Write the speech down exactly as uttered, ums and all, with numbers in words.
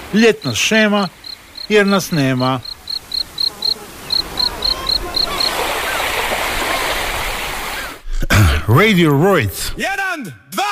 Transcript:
Ljetna šema, jer nas nema. Radio Roids. Jedan, dva!